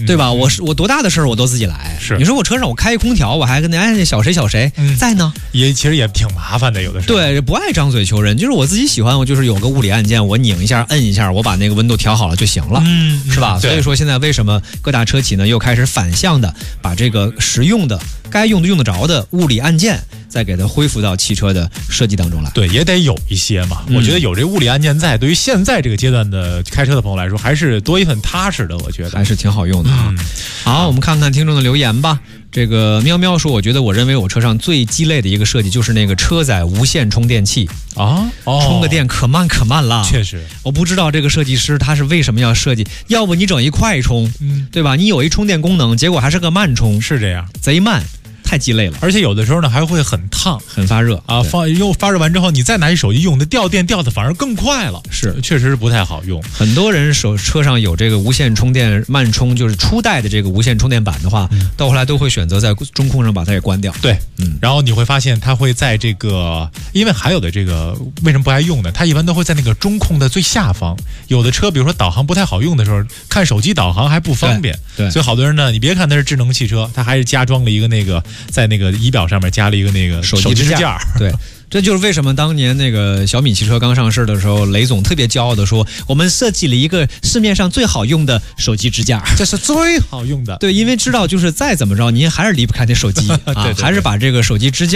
对吧？我多大的事儿我都自己来。 是， 你说我车上我开空调，我还跟小谁在呢？ 其实也挺麻烦的，有的时候。 对，不爱张嘴求人，就是我自己喜欢，我就是有个物理按键，我拧一下摁一下，我把那个温度调好了就行了，是吧？所以说现在为什么各大车企呢又开始反向的把这个实用的、该用得着的物理按键再给它恢复到汽车的设计当中来。 对，也得有一些嘛。我觉得有这物理按键在，对于现在这个阶段的开车的朋友来说，还是多一份踏实的，我觉得还是挺好用的啊。好，我们看看听众的留言吧。这个喵喵说，我认为我车上最鸡肋的一个设计就是那个车载无线充电器啊，充个电可慢了。 确实， 我不知道这个设计师他是为什么要设计，要不你整一快充，对吧？你有一充电功能，结果还是个慢充， 是这样， 贼慢。太鸡肋了， 而且有的时候呢还会很烫、 很发热啊！ 发热完之后，你再拿起手机用，的掉电掉的反而更快了， 是， 确实是不太好用。 很多人车上有这个无线充电慢充，就是初代的这个无线充电板的话，到后来都会选择在中控上把它给关掉。 对，然后你会发现它会在这个，因为还有的这个为什么不爱用呢？它一般都会在那个中控的最下方。有的车，比如说导航不太好用的时候，看手机导航还不方便。 对， 所以好多人呢，你别看它是智能汽车，它还是加装了一个那个。在那个仪表上面加了一个那个手机支架， 对，这就是为什么当年那个小米汽车刚上市的时候，雷总特别骄傲的说，我们设计了一个市面上最好用的手机支架， 这是最好用的。 对，因为知道就是再怎么着，您还是离不开那手机对，还是把这个手机支架